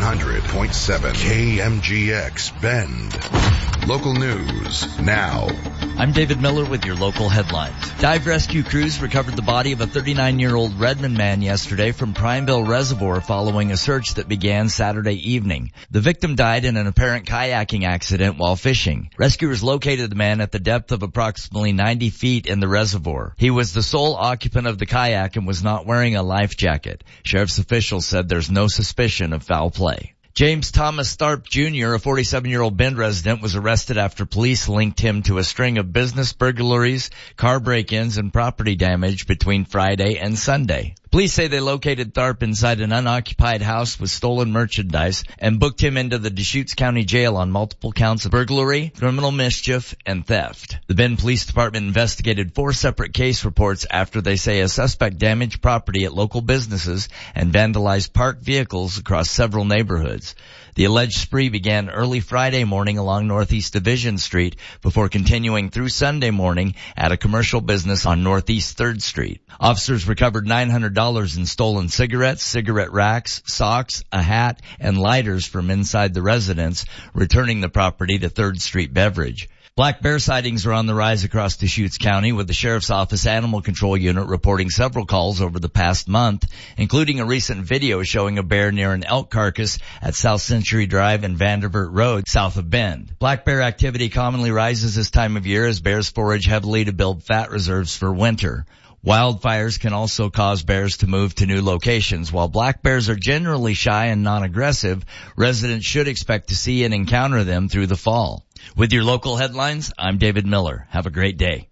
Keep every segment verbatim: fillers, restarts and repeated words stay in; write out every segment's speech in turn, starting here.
hundred point seven K M G X Bend. Local news now. I'm David Miller with your local headlines. Dive rescue crews recovered the body of a thirty-nine-year-old Redmond man yesterday from Prineville Reservoir following a search that began Saturday evening. The victim died in an apparent kayaking accident while fishing. Rescuers located the man at the depth of approximately ninety feet in the reservoir. He was the sole occupant of the kayak and was not wearing a life jacket. Sheriff's officials said there's no suspicion of foul play. James Thomas Tharp Junior, a forty-seven-year-old Bend resident, was arrested after police linked him to a string of business burglaries, car break-ins, and property damage between Friday and Sunday. Police say they located Tharp inside an unoccupied house with stolen merchandise and booked him into the Deschutes County Jail on multiple counts of burglary, criminal mischief, and theft. The Bend Police Department investigated four separate case reports after they say a suspect damaged property at local businesses and vandalized parked vehicles across several neighborhoods. The alleged spree began early Friday morning along Northeast Division Street before continuing through Sunday morning at a commercial business on Northeast third Street. Officers recovered nine hundred dollars in stolen cigarettes, cigarette racks, socks, a hat, and lighters from inside the residence, returning the property to third Street Beverage. Black bear sightings are on the rise across Deschutes County, with the Sheriff's Office Animal Control Unit reporting several calls over the past month, including a recent video showing a bear near an elk carcass at South Century Drive and Vanderbilt Road, south of Bend. Black bear activity commonly rises this time of year as bears forage heavily to build fat reserves for winter. Wildfires can also cause bears to move to new locations. While black bears are generally shy and non-aggressive, residents should expect to see and encounter them through the fall. With your local headlines, I'm David Miller. Have a great day.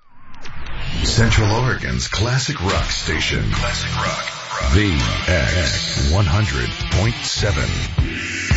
Central Oregon's classic rock station. Classic rock. rock. V X one hundred point seven.